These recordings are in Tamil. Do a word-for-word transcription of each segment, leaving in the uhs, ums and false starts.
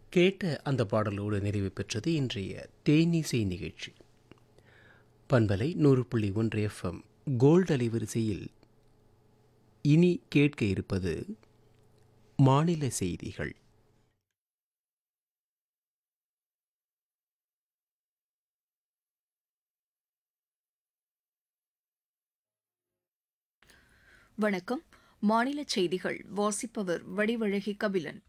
கேட்ட அந்த பாடலோடு நிறைவு பெற்றது இன்றைய தேனிசை நிகழ்ச்சி. பண்பலை நூறு புள்ளி ஒன்று எஃப்எம் கோல்டு அலைவரிசையில் இனி கேட்க இருப்பது மாநில செய்திகள். வணக்கம். மாநில செய்திகள் வாசிப்பவர் வடிவழகி கபிலன்.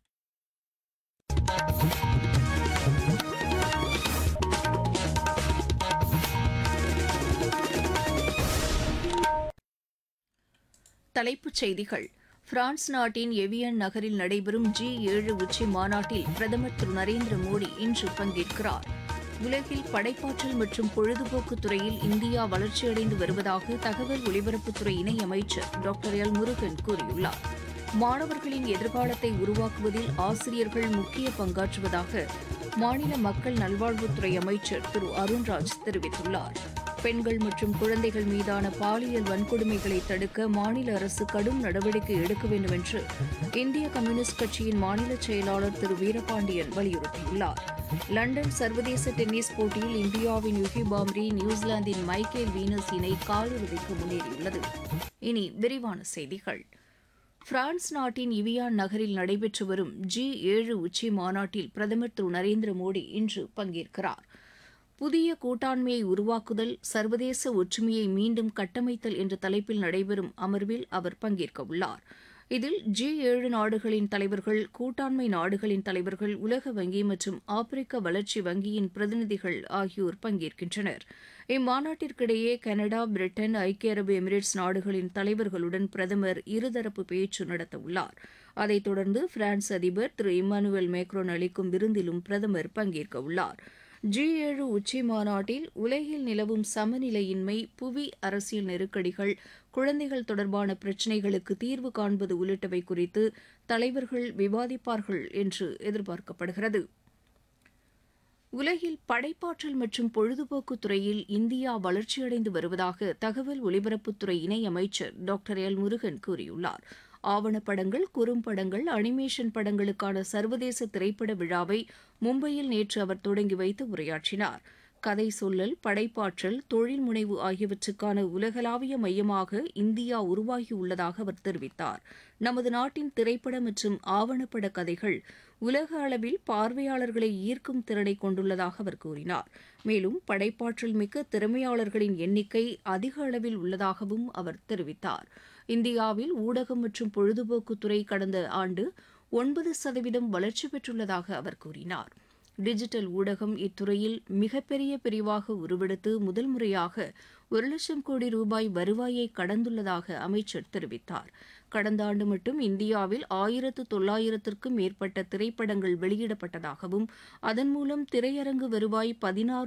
தலைப்புச் செய்திகள். பிரான்ஸ் நாட்டின் எவியன் நகரில் நடைபெறும் ஜி ஏழு உச்சி மாநாட்டில் பிரதமர் திரு நரேந்திர மோடி இன்று பங்கேற்கிறார். உலகில் படைப்பாற்றல் மற்றும் பொழுதுபோக்கு துறையில் இந்தியா வளர்ச்சியடைந்து வருவதாக தகவல் ஒலிபரப்புத்துறை இணையமைச்சர் டாக்டர் எல் முருகன் கூறியுள்ளார். மாணவர்களின் எதிர்காலத்தை உருவாக்குவதில் ஆசிரியர்கள் முக்கிய பங்காற்றுவதாக மாநில மக்கள் நல்வாழ்வுத்துறை அமைச்சர் திரு அருண்ராஜ் தெரிவித்துள்ளார். பெண்கள் மற்றும் குழந்தைகள் மீதான பாலியல் வன்கொடுமைகளை தடுக்க மாநில அரசு கடும் நடவடிக்கை எடுக்க வேண்டும் என்று இந்திய கம்யூனிஸ்ட் கட்சியின் மாநில செயலாளர் திரு வீரபாண்டியன் வலியுறுத்தியுள்ளார். லண்டன் சர்வதேச டென்னிஸ் போட்டியில் இந்தியாவின் யுகி பாம்ரி நியூசிலாந்தின் மைக்கேல் வீனஸ் இணை காலிறுதிக்கு முன்னேறியுள்ளது. இனி விரிவான செய்திகள். பிரான்ஸ் நாட்டின் இவியான் நகரில் நடைபெற்று வரும் ஜி ஏழு உச்சி மாநாட்டில் பிரதமர் திரு நரேந்திர மோடி இன்று பங்கேற்கிறார். புதிய கூட்டாண்மையை உருவாக்குதல், சர்வதேச ஒற்றுமையை மீண்டும் கட்டமைத்தல் என்ற தலைப்பில் நடைபெறும் அமர்வில் அவர் பங்கேற்க உள்ளார். இதில் ஜி ஏழு நாடுகளின் தலைவர்கள், கூட்டாண்மை நாடுகளின் தலைவர்கள், உலக வங்கி மற்றும் ஆப்பிரிக்க வளர்ச்சி வங்கியின் பிரதிநிதிகள் ஆகியோர் பங்கேற்கின்றனர். இம்மாநாட்டிற்கிடையே கனடா, பிரிட்டன், ஐக்கிய அரபு எமிரேட்ஸ் நாடுகளின் தலைவர்களுடன் பிரதமர் இருதரப்பு பேச்சு நடத்தவுள்ளார். அதைத் தொடர்ந்து பிரான்ஸ் அதிபர் திரு இம்மானுவேல் மேக்ரோன் அளிக்கும் விருந்திலும் பிரதமர் பங்கேற்க உள்ளார். ஜி ஏழு உச்சி மாநாட்டில் உலகில் நிலவும் சமநிலையின்மை, புவி அரசியல் நெருக்கடிகள், குழந்தைகள் தொடர்பான பிரச்சினைகளுக்கு தீர்வு காண்பது உள்ளிட்டவை குறித்து தலைவர்கள் விவாதிப்பார்கள் என்று எதிர்பார்க்கப்படுகிறது. உலகில் படைப்பாற்றல் மற்றும் பொழுதுபோக்கு துறையில் இந்தியா வளர்ச்சியடைந்து வருவதாக தகவல் ஒலிபரப்புத்துறை இணையமைச்சர் டாக்டர் எல் முருகன் கூறியுள்ளார். ஆவணப்படங்கள், குறும்படங்கள், அனிமேஷன் படங்களுக்கான சர்வதேச திரைப்பட விழாவை மும்பையில் நேற்று அவர் தொடங்கி வைத்து உரையாற்றினார். கதை சொல்லல், படைப்பாற்றல், தொழில் முனைவு ஆகியவற்றுக்கான உலகளாவிய மையமாக இந்தியா உருவாகியுள்ளதாக அவர் தெரிவித்தார். நமது நாட்டின் திரைப்பட மற்றும் ஆவணப்பட கதைகள் உலக அளவில் பார்வையாளர்களை ஈர்க்கும் திறனை கொண்டுள்ளதாக அவர் கூறினார். மேலும் படைப்பாற்றல் மிக்க திறமையாளர்களின் எண்ணிக்கை அதிக அளவில் உள்ளதாகவும் அவர் தெரிவித்தார். இந்தியாவில் ஊடகம் மற்றும் பொழுதுபோக்குத்துறை கடந்த ஆண்டு ஒன்பது சதவீதம் வளர்ச்சி பெற்றுள்ளதாக அவர் கூறினார். டிஜிட்டல் ஊடகம் இத்துறையில் மிகப்பெரிய பிரிவாக உருவெடுத்து முதல் முறையாக ஒரு லட்சம் கோடி ரூபாய் வருவாயை கடந்துள்ளதாக அமைச்சர் தெரிவித்தார். கடந்த ஆண்டு மட்டும் இந்தியாவில் ஆயிரத்து தொள்ளாயிரத்திற்கும் மேற்பட்ட திரைப்படங்கள் வெளியிடப்பட்டதாகவும் அதன் மூலம் திரையரங்கு வருவாய் பதினாறு